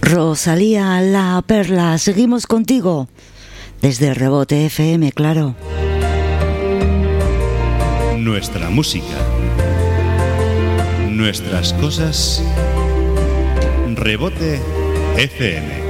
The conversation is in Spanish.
Rosalía La Perla, seguimos contigo desde el Rebote FM, claro. Nuestra música, nuestras cosas. Rebote FM.